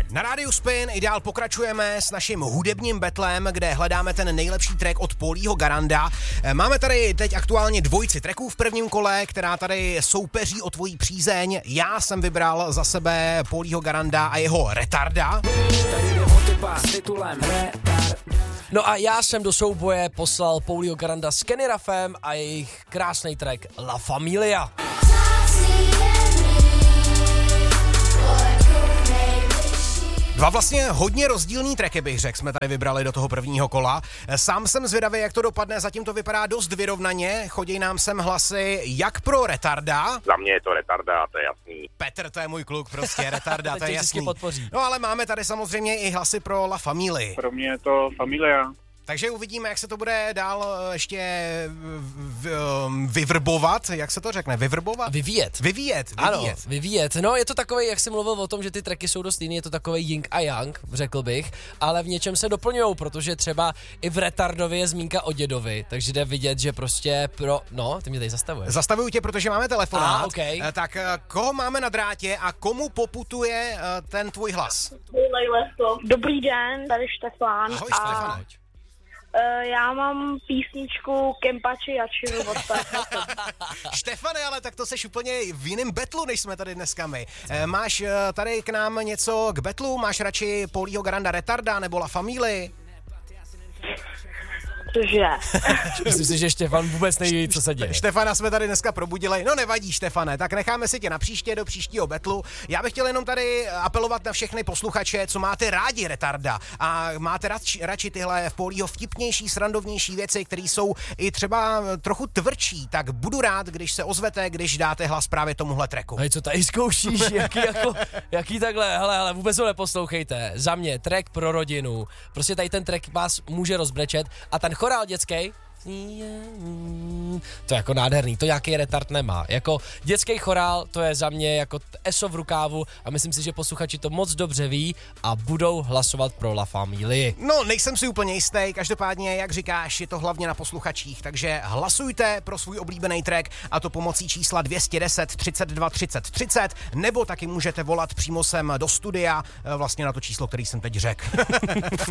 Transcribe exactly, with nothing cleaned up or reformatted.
Na Rádiu Spin i dál pokračujeme s naším hudebním betlem, kde hledáme ten nejlepší track od Paulího Garanda. Máme tady teď aktuálně dvojici tracků v prvním kole, která tady soupeří o tvojí přízeň. Já jsem vybral za sebe Paulího Garanda a jeho Retarda. No a já jsem do souboje poslal Paulího Garanda s Kenny Ruffem a jejich krásný track La Familia. Dva vlastně hodně rozdílný tracky, bych řekl, jsme tady vybrali do toho prvního kola. Sám jsem zvědavý, jak to dopadne, zatím to vypadá dost vyrovnaně. Chodí nám sem hlasy jak pro Retarda. Za mě je to Retarda, to je jasný. Petr, to je můj kluk, prostě Retarda, to je jasný. Podpoří. No ale máme tady samozřejmě i hlasy pro La Familii. Pro mě je to Familia. Takže uvidíme, jak se to bude dál ještě v, v, vyvrbovat, jak se to řekne, vyvrbovat? Vyvíjet. Vyvíjet, vyvíjet. Ano, vyvíjet. No, je to takový, jak jsem mluvil o tom, že ty tracky jsou dost jiný, je to takový yin a yang, řekl bych, ale v něčem se doplňujou, protože třeba i v Retardově je zmínka o dědovi, takže jde vidět, že prostě pro... No, ty mě tady zastavuješ. Zastavuju tě, protože máme telefonát. Ah, okay. Tak koho máme na drátě a komu poputuje ten tvůj hlas? Dobrý den, tady Štefán. Ahoj, a... Štefane. Uh, já mám písničku Kempači Jačinu od Štefane, ale tak to seš úplně v jiném betlu, než jsme tady dneska my. E, máš tady k nám něco k betlu? Máš radši Paulího Garanda Retarda nebo La Familii? Cože? Myslím si, že Štefan vůbec neví, co se děje. Štefana jsme tady dneska probudili. No nevadí, Štefane, tak necháme si tě na příště, do příštího betlu. Já bych chtěl jenom tady apelovat na všechny posluchače, co máte rádi Retarda a máte radši, radši tyhle v Paulího vtipnější, srandovnější věci, které jsou i třeba trochu tvrdší, tak budu rád, když se ozvete, když dáte hlas právě tomuhle tracku. Hej, co tady zkoušíš? Jaký, jako, jaký takhle? Hele, hele, vůbec ho neposlouchejte. Za mě track pro rodinu. Prostě tady ten track vás může rozbrečet a ten chorál dětský, to je jako nádherný, to nějaký retard nemá. Jako dětský chorál, to je za mě jako eso v rukávu a myslím si, že posluchači to moc dobře ví a budou hlasovat pro La Familii. No, nejsem si úplně jistý, každopádně, jak říkáš, je to hlavně na posluchačích, takže hlasujte pro svůj oblíbený track a to pomocí čísla dvě stě deset třicet dva třicet třicet, nebo taky můžete volat přímo sem do studia, vlastně na to číslo, který jsem teď řekl.